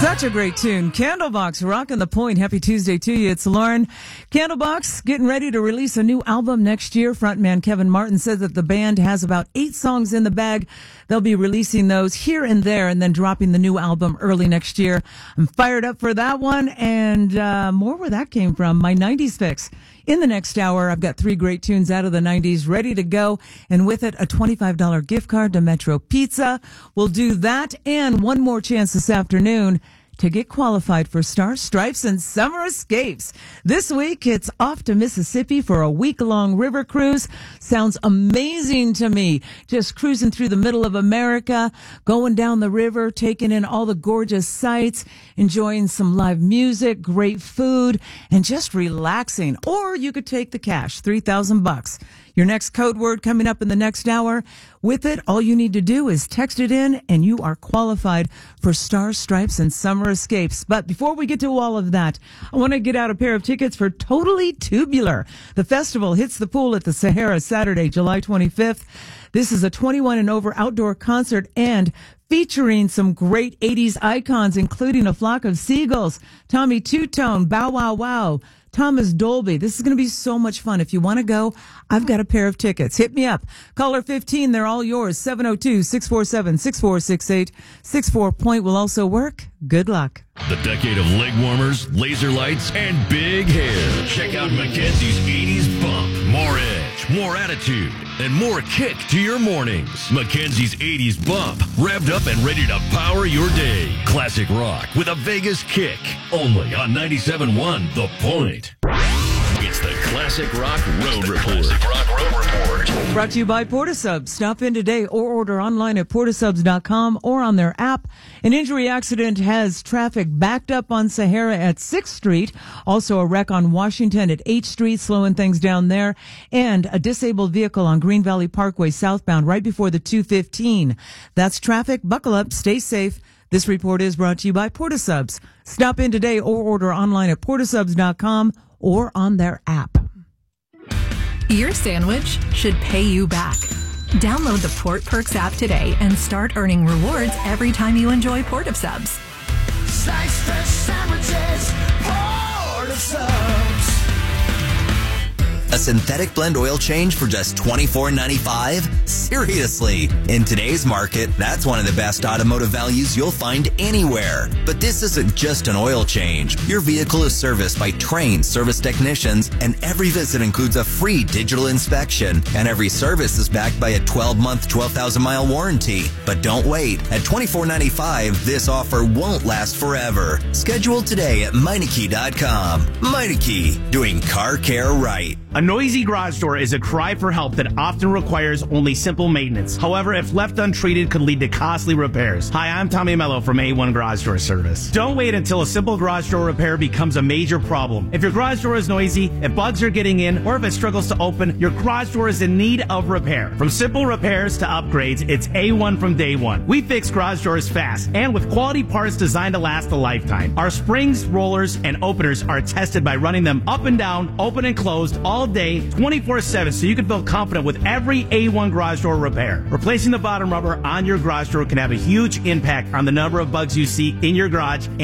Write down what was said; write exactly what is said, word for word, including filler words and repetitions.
Such a great tune. Candlebox rocking the point. Happy Tuesday to you. It's Lauren. Candlebox getting ready to release a new album next year. Frontman Kevin Martin says that the band has about eight songs in the bag. They'll be releasing those here and there and then dropping the new album early next year. I'm fired up for that one and uh, more where that came from. My nineties fix. In the next hour, I've got three great tunes out of the nineties ready to go, and with it, a twenty-five dollars gift card to Metro Pizza. We'll do that and one more chance this afternoon to get qualified for Stars, Stripes, and Summer Escapes. This week, it's off to Mississippi for a week-long river cruise. Sounds amazing to me. Just cruising through the middle of America, going down the river, taking in all the gorgeous sights, enjoying some live music, great food, and just relaxing. Or you could take the cash, three thousand bucks. Your next code word coming up in the next hour. With it, all you need to do is text it in and you are qualified for Stars, Stripes, and Summer Escapes. But before we get to all of that, I want to get out a pair of tickets for Totally Tubular. The festival hits the pool at the Sahara Saturday, July twenty-fifth. This is a twenty-one and over outdoor concert and featuring some great eighties icons, including a Flock of Seagulls, Tommy Two-Tone, Bow Wow Wow, Thomas Dolby. This is going to be so much fun. If you want to go, I've got a pair of tickets. Hit me up. Caller fifteen, they're all yours. seven oh two, six four seven, six four six eight. six four point will also work. Good luck. The decade of leg warmers, laser lights, and big hair. Check out Mackenzie's eighties Bump. More edge, more attitude, and more kick to your mornings. Mackenzie's eighties Bump. Revved up and ready to power your day. Classic rock with a Vegas kick. Only on ninety-seven point one The Point. It's the Classic Rock Road Report. Classic Rock Road Report. Brought to you by Portasubs. Stop in today or order online at portasubs dot com or on their app. An injury accident has traffic backed up on Sahara at sixth Street. Also a wreck on Washington at eighth Street, slowing things down there. And a disabled vehicle on Green Valley Parkway southbound right before the two fifteen. That's traffic. Buckle up. Stay safe. This report is brought to you by Portasubs. Stop in today or order online at portasubs dot com or on their app. Your sandwich should pay you back. Download the Port Perks app today and start earning rewards every time you enjoy Port of Subs. Slice fresh sandwiches, Port of Subs. A synthetic blend oil change for just twenty-four ninety-five? Seriously, in today's market, that's one of the best automotive values you'll find anywhere. But this isn't just an oil change. Your vehicle is serviced by trained service technicians, and every visit includes a free digital inspection, and every service is backed by a twelve-month, twelve thousand mile warranty. But don't wait. At twenty-four ninety-five, this offer won't last forever. Schedule today at Meineke dot com. Meineke, doing car care right. A noisy garage door is a cry for help that often requires only simple maintenance. However, if left untreated, could lead to costly repairs. Hi, I'm Tommy Mello from A one Garage Door Service. Don't wait until a simple garage door repair becomes a major problem. If your garage door is noisy, if bugs are getting in, or if it struggles to open, your garage door is in need of repair. From simple repairs to upgrades, it's A one from day one. We fix garage doors fast and with quality parts designed to last a lifetime. Our springs, rollers, and openers are tested by running them up and down, open and closed all day, twenty-four seven, so you can feel confident with every A one garage door repair. Replacing the bottom rubber on your garage door can have a huge impact on the number of bugs you see in your garage